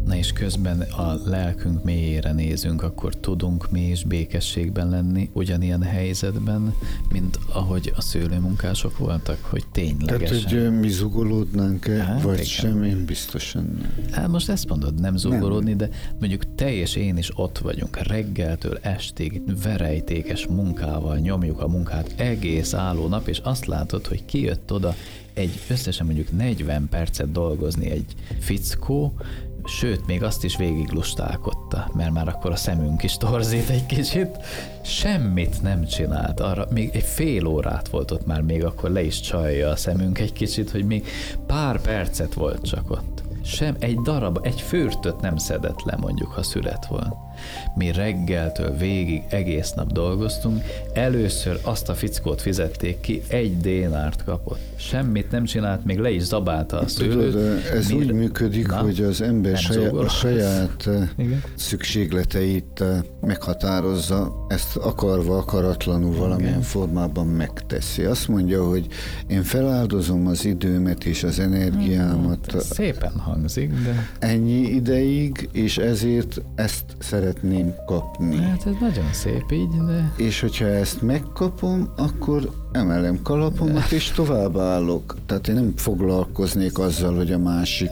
Na és közben a lelkünk mélyére nézünk, akkor tudunk mi is békességben lenni ugyanilyen helyzetben, mint ahogy a szőlőmunkások voltak, hogy ténylegesen. Tehát, hogy mi zugolódnánk-e, vagy igen. sem, én biztosan nem. Hát most ezt mondod, nem zugolódni, de mondjuk te és én is ott vagyunk, reggeltől estig verejtékes munkával nyomjuk a munkát egész álló nap, és azt látod, hogy kijött oda összesen mondjuk 40 percet dolgozni egy fickó, sőt, még azt is végig lustálkodta, mert már akkor a szemünk is torzít egy kicsit. Semmit nem csinált, arra még egy fél órát volt ott már, még akkor le is csalja a szemünk egy kicsit, hogy még pár percet volt csak ott. Egy fürtöt nem szedett le, mondjuk, ha szület volt. Mi reggeltől végig egész nap dolgoztunk, először azt a fickót fizették ki, 1 dénárt kapott. Semmit nem csinált, még le is zabálta a szőlőt. Tudod, ez úgy működik, hogy az ember a saját szükségleteit meghatározza, ezt akarva, akaratlanul valamilyen formában megteszi. Azt mondja, hogy én feláldozom az időmet és az energiámat. Szépen hangzik, de... Ennyi ideig, és ezért ezt szeretném kapni. Hát ez nagyon szép így, de... És hogyha ezt megkapom, akkor emelem kalapomat, és továbbállok. Tehát én nem foglalkoznék azzal, hogy a másik...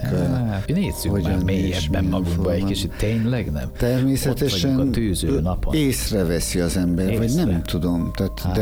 Nézzük már mélyebben magunkba egy kicsit, tényleg nem? Természetesen a tűző napon. Észreveszi az ember, vagy nem tudom. Tehát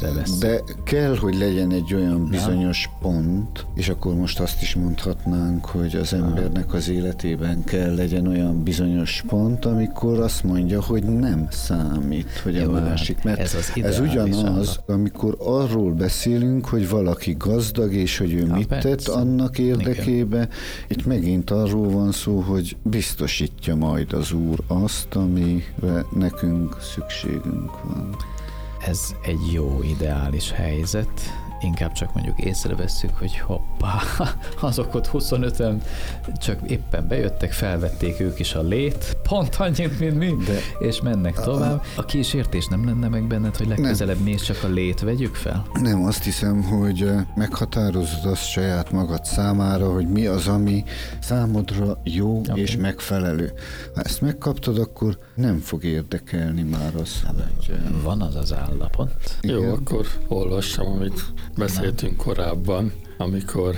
de kell, hogy legyen egy olyan bizonyos pont, és akkor most azt is mondhatnánk, hogy az embernek az életében kell legyen olyan bizonyos pont, amikor azt mondja, hogy nem számít, hogy a másik. Mert ez ugyanaz, amikor arról beszélünk, hogy valaki gazdag, és hogy ő mit tett annak érdekébe. Itt megint arról van szó, hogy biztosítja majd az Úr azt, amire nekünk szükségünk van. Ez egy jó ideális helyzet, inkább csak mondjuk észrevesszük, hogy hoppá, azok ott 25-en csak éppen bejöttek, felvették ők is a lét, pont annyit, mint mi, és mennek tovább. A kísértés nem lenne meg benned, hogy legközelebb mi is csak a lét vegyük fel? Nem, azt hiszem, hogy meghatározod azt saját magad számára, hogy mi az, ami számodra jó és megfelelő. Ha ezt megkaptad, akkor nem fog érdekelni már az. Van az állapot. Jó, akkor olvassam, amit beszéltünk korábban, amikor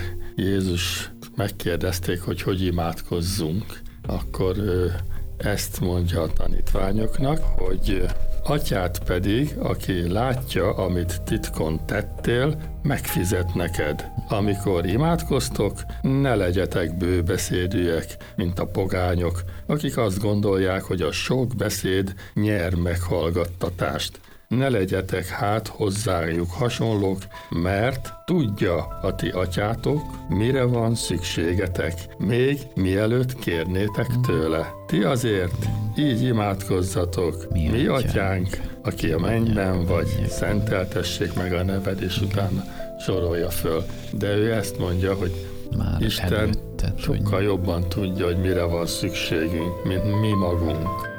Jézus megkérdezték, hogy imádkozzunk, akkor ő ezt mondja a tanítványoknak, hogy Atyád pedig, aki látja, amit titkon tettél, megfizet neked. Amikor imádkoztok, ne legyetek bőbeszédűek, mint a pogányok, akik azt gondolják, hogy a sok beszéd nyer meghallgattatást. Ne legyetek hát hozzájuk hasonlók, mert tudja a ti atyátok, mire van szükségetek, még mielőtt kérnétek tőle. Ti azért így imádkozzatok, mi atyánk, aki a mennyben vagy, szenteltessék meg a neved, és utána sorolja föl. De ő ezt mondja, hogy már Isten sokkal jobban tudja, hogy mire van szükségünk, mint mi magunk.